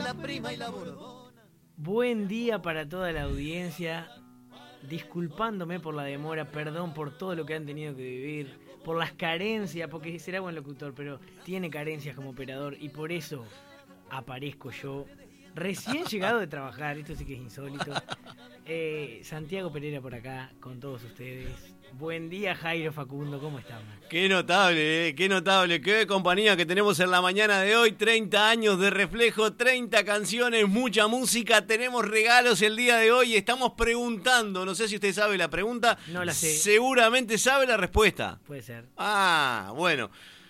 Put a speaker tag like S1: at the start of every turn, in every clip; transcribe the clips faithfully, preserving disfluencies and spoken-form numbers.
S1: la prima y la bordona.
S2: Buen día para toda la audiencia. Disculpándome por la demora, perdón por todo lo que han tenido que vivir, por las carencias, porque será buen locutor, pero tiene carencias como operador y por eso aparezco yo, recién llegado de trabajar, esto sí que es insólito. Eh, Santiago Pereira por acá, con todos ustedes. Buen día, Jairo Facundo, ¿cómo estamos?
S3: Qué notable, eh, qué notable, qué compañía que tenemos en la mañana de hoy. treinta años de Reflejo, treinta canciones, mucha música. Tenemos regalos el día de hoy. Estamos preguntando, no sé si usted sabe la pregunta.
S2: No la sé.
S3: Seguramente sabe la respuesta.
S2: Puede ser.
S3: Ah, bueno.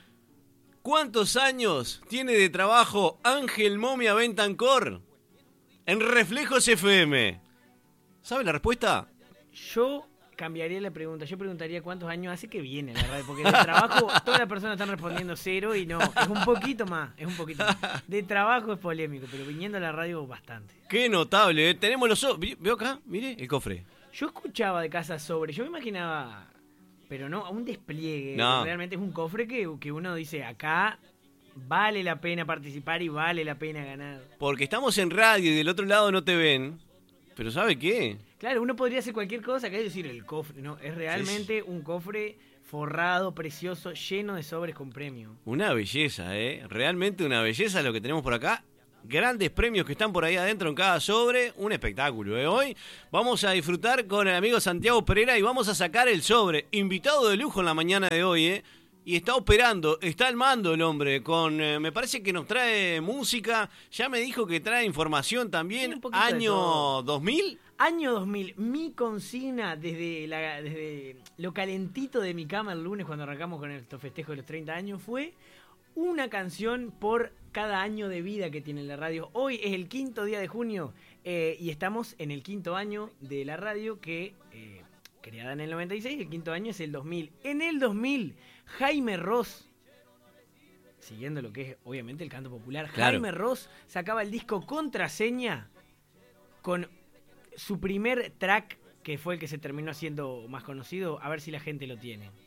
S3: ¿Cuántos años tiene de trabajo Ángel Momia Bentancor en Reflejos F M? ¿Sabe la respuesta?
S2: Yo cambiaría la pregunta. Yo preguntaría cuántos años hace que viene la radio, porque de trabajo todas las personas están respondiendo cero y no, es un poquito más, es un poquito más. De trabajo es polémico, pero viniendo a la radio bastante.
S3: Qué notable, ¿eh? Tenemos los... So- ¿Veo acá? Mire, el cofre.
S2: Yo escuchaba de Casa Sobre, yo me imaginaba, pero no, un despliegue.
S3: No.
S2: Realmente es un cofre que, que uno dice, acá vale la pena participar y vale la pena ganar.
S3: Porque estamos en radio y del otro lado no te ven. Pero ¿sabe qué?
S2: Claro, uno podría hacer cualquier cosa, que es decir, el cofre, ¿no? Es realmente un cofre forrado, precioso, lleno de sobres con premio.
S3: Una belleza, ¿eh? Realmente una belleza lo que tenemos por acá. Grandes premios que están por ahí adentro en cada sobre. Un espectáculo, ¿eh? Hoy vamos a disfrutar con el amigo Santiago Pereira y vamos a sacar el sobre. Invitado de lujo en la mañana de hoy, ¿eh? Y está operando, está al mando el hombre, con eh, me parece que nos trae música, ya me dijo que trae información también,
S2: Sí, un poquito de
S3: año
S2: todo.
S3: dos mil.
S2: Año dos mil, mi consigna desde, la, desde lo calentito de mi cama el lunes cuando arrancamos con estos festejos de los treinta años fue una canción por cada año de vida que tiene la radio. Hoy es el quinto día de junio eh, y estamos en el quinto año de la radio que, eh, creada en el noventa y seis, el quinto año es el dos mil. En el dos mil, Jaime Ross, siguiendo lo que es obviamente el canto popular,
S3: Claro.
S2: Jaime Ross sacaba el disco Contraseña con su primer track, que fue el que se terminó haciendo más conocido, a ver si la gente lo tiene.